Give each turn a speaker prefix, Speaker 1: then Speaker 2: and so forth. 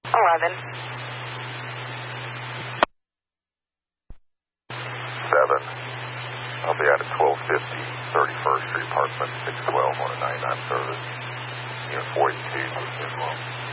Speaker 1: 11.
Speaker 2: 7. I'll be out at 1250 31st Street, apartment 612 on a 99 service. Unit 42 is wrong.